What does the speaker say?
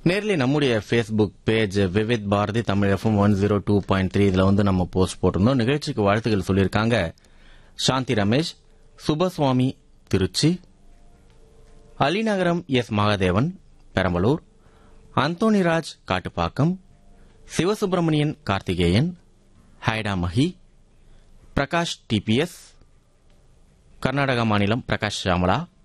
Nearly நம்முடைய Facebook page Vividh Bharathi Tamil FM 102.3 இதுல வந்து நம்ம போஸ்ட் போட்டிருந்தோம். நிகழ்ச்சிக்கு வாழ்த்துக்கள் சொல்லியிருக்காங்க சாந்தி ரமேஷ், சுபசுவாமி திருச்சி, அலிநகரம் எஸ் மகாதேவன் பெரம்பலூர், அந்தோணிராஜ் காட்டுப்பாக்கம், சிவசுப்பிரமணியன் கார்த்திகேயன், ஹைடா மஹி, பிரகாஷ் டிபிஎஸ், கர்நாடக மாநிலம் பிரகாஷ் ஷாமலா,